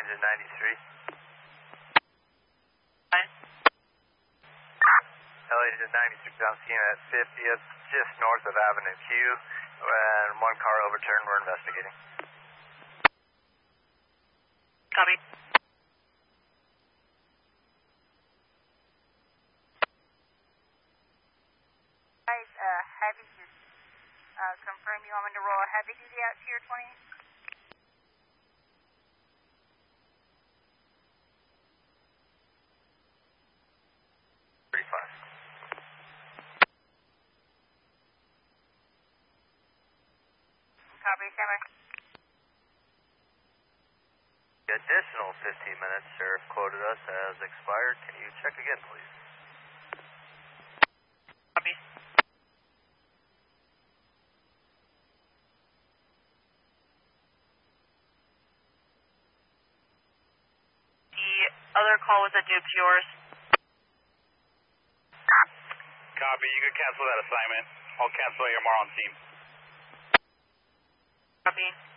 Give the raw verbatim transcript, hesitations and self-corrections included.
engine ninety-three. Hi. L engine ninety-three, I'm seeing at fiftieth, just north of Avenue Q, and one car overturned, we're investigating. Copy. Guys, uh, heavy, just uh, confirm you want me to roll a heavy duty out to your twenty? thirty-five. Copy, standby. The additional fifteen minutes Sheriff quoted us as expired. Can you check again, please? Copy. The other call was a dupe to yours. Copy, you can cancel that assignment. I'll cancel your more on team. Copy.